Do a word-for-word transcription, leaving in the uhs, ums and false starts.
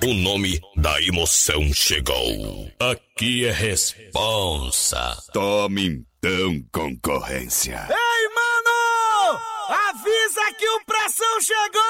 o nome da emoção chegou. Aqui é responsa. Tome então, concorrência. Ei, mano! Avisa que o Pressão chegou!